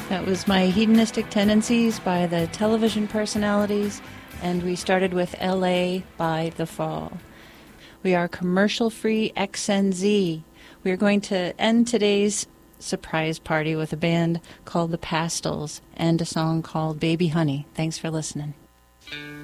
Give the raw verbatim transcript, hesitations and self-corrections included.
That was My Hedonistic Tendencies by the Television Personalities, and we started with L A by The Fall. We are commercial-free X N Z. We are going to end today's surprise party with a band called The Pastels and a song called Baby Honey. Thanks for listening.